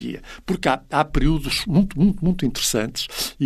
Porque há períodos muito interessantes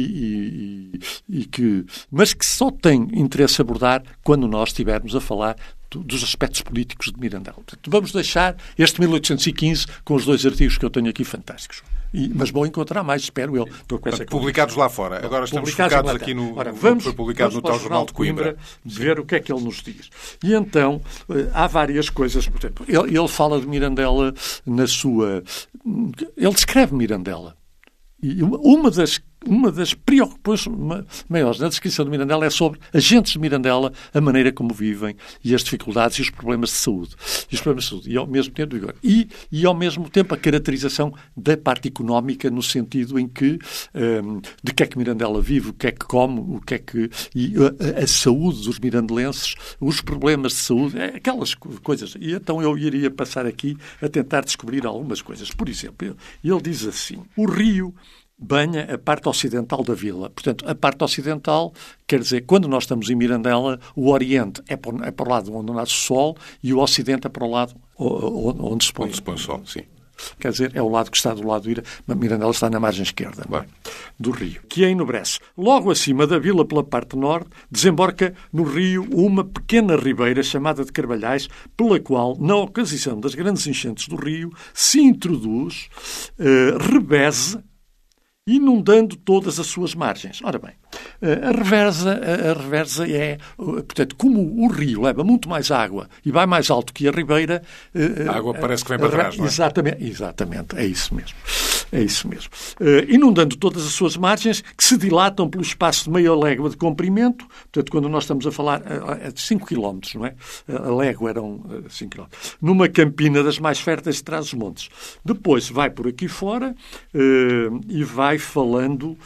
mas que só têm interesse abordar quando nós estivermos a falar dos aspectos políticos de Mirandela. Portanto, vamos deixar este 1815 com os 2 artigos que eu tenho aqui fantásticos. Mas vou encontrar mais, espero eu. Publicados lá fora. Agora estamos focados aqui no que foi publicado no tal Jornal de Coimbra. Ver o que é que ele nos diz. E então, há várias coisas. Por exemplo, ele fala de Mirandela na sua... Ele descreve Mirandela. E uma das preocupações maiores na descrição de Mirandela é sobre agentes de Mirandela, a maneira como vivem e as dificuldades e os problemas de saúde. E ao mesmo tempo, e ao mesmo tempo a caracterização da parte económica no sentido em que de que é que Mirandela vive, o que é que come, e a saúde dos mirandelenses, os problemas de saúde, aquelas coisas. E então eu iria passar aqui a tentar descobrir algumas coisas. Por exemplo, ele diz assim: o rio banha a parte ocidental da vila. Portanto, a parte ocidental, quer dizer, quando nós estamos em Mirandela, o oriente é para o lado onde nasce o sol e o ocidente é para o lado onde se põe o sol, sim. Quer dizer, é o lado que está do lado do Ira. Mirandela está na margem esquerda do rio, que a enobrece. Logo acima da vila, pela parte norte, desembarca no rio uma pequena ribeira chamada de Carvalhais, pela qual, na ocasião das grandes enchentes do rio, se introduz Rebeze, inundando todas as suas margens. Ora bem, a reversa é... Portanto, como o rio leva muito mais água e vai mais alto que a ribeira... A água parece que vem para trás, não é? Exatamente. É isso mesmo. Inundando todas as suas margens, que se dilatam pelo espaço de meia légua de comprimento. Portanto, quando nós estamos a falar de 5 km, não é? A légua eram 5 km. Numa campina das mais férteis de Trás-os-Montes. Depois vai por aqui fora e vai falando...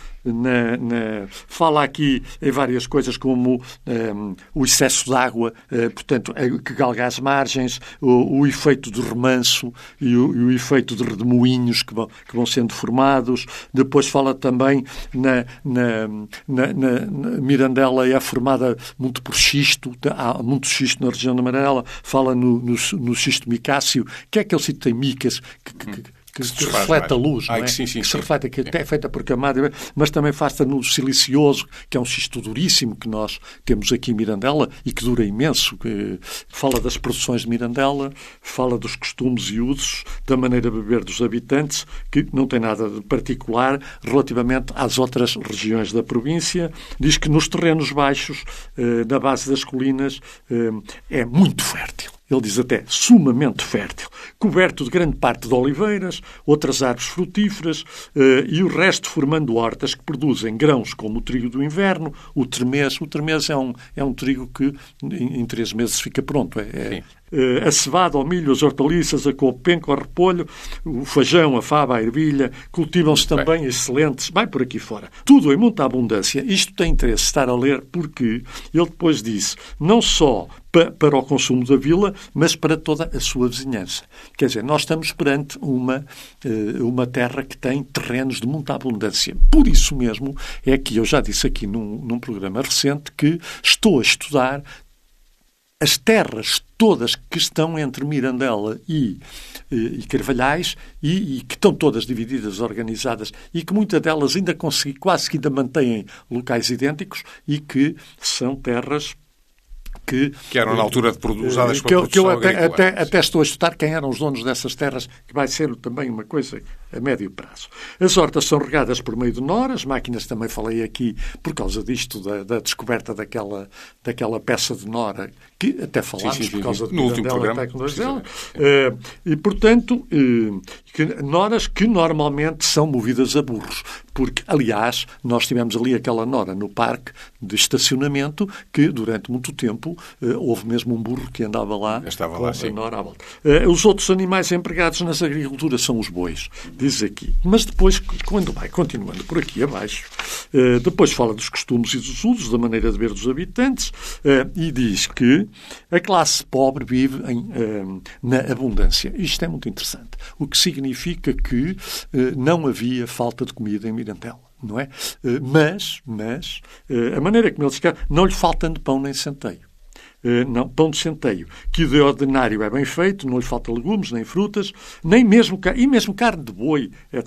Fala aqui em várias coisas como o excesso de água, portanto, que galga as margens, o efeito de remanso e o efeito de redemoinhos que vão sendo formados. Depois fala também Mirandela é formada muito por xisto, há muito xisto na região da Mirandela, fala no xisto micáceo, que é aquele sítio que tem micas que reflete a luz, não é? Sim. Que se reflete, que é feita por camada, mas também faz-se no silicioso, que é um xisto duríssimo que nós temos aqui em Mirandela e que dura imenso. Fala das produções de Mirandela, fala dos costumes e usos, da maneira de beber dos habitantes, que não tem nada de particular relativamente às outras regiões da província. Diz que nos terrenos baixos, na base das colinas, é muito fértil. Ele diz até sumamente fértil, coberto de grande parte de oliveiras, outras árvores frutíferas e o resto formando hortas que produzem grãos como o trigo do inverno, o termês. O termês é um trigo que em 3 meses fica pronto. A cevada, o milho, as hortaliças, a couve, penco, o repolho, o feijão, a fava, a ervilha, cultivam-se também excelentes, vai por aqui fora. Tudo em muita abundância. Isto tem interesse estar a ler porque ele depois disse, não só para o consumo da vila, mas para toda a sua vizinhança. Quer dizer, nós estamos perante uma terra que tem terrenos de muita abundância. Por isso mesmo é que eu já disse aqui num programa recente que estou a estudar as terras todas que estão entre Mirandela e Carvalhais e que estão todas divididas, organizadas e que muitas delas ainda quase que ainda mantêm locais idênticos e que são terras que eram na altura usadas para produção agrícola. Que eu até estou a estudar quem eram os donos dessas terras, que vai ser também uma coisa a médio prazo. As hortas são regadas por meio de nora, as máquinas também falei aqui por causa disto, da descoberta daquela peça de nora, que até falámos por causa de no último programa. E, portanto, noras que normalmente são movidas a burros. Porque, aliás, nós tivemos ali aquela nora no parque de estacionamento que, durante muito tempo, houve mesmo um burro que andava lá. Estava lá, sim. A nora à volta. Os outros animais empregados nas agriculturas são os bois, diz aqui. Mas depois, quando vai continuando por aqui abaixo, depois fala dos costumes e dos usos, da maneira de ver dos habitantes, e diz que a classe pobre vive na abundância. Isto é muito interessante. O que significa que não havia falta de comida em Mirandela, não é? Mas a maneira como ele diz que não lhe falta de pão nem centeio. Não, pão de centeio, que de ordinário é bem feito, não lhe falta legumes, nem frutas, nem mesmo carne de boi, etc.